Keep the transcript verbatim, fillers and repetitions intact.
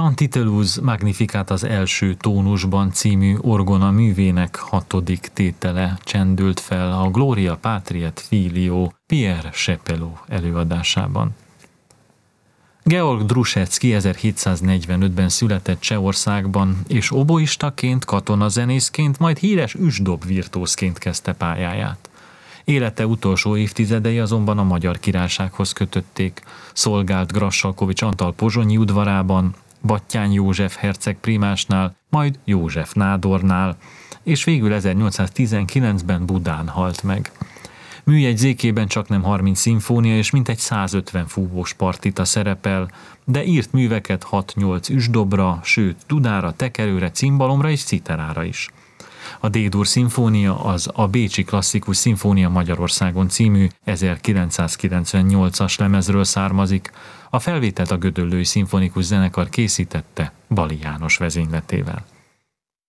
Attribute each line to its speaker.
Speaker 1: Jean Titelouze Magnificat az első tónusban című orgona művének hatodik tétele csendült fel a Gloria Patri et Filio Pierre Chapelot előadásában. Georg Druschecki ezerhétszáznegyvenötben született Csehországban, és oboistaként, katonazenészként, majd híres üsdob virtuózként kezdte pályáját. Élete utolsó évtizedei azonban a Magyar Királysághoz kötötték, szolgált Grassalkovich Antal pozsonyi udvarában, Batthyány József herceg primásnál, majd József nádornál, és végül ezernyolcszáztizenkilencben Budán halt meg. Műjegyzékében csaknem harminc szimfónia és mintegy százötven fúvós partita szerepel, de írt műveket hat-nyolc üsdobra, sőt dudára, tekerőre, cimbalomra és citerára is. A D-dur szimfónia az a Bécsi Klasszikus Szimfónia Magyarországon című ezerkilencszázkilencvennyolcas lemezről származik, a felvételt a Gödöllői Szimfonikus Zenekar készítette Bali János vezényletével.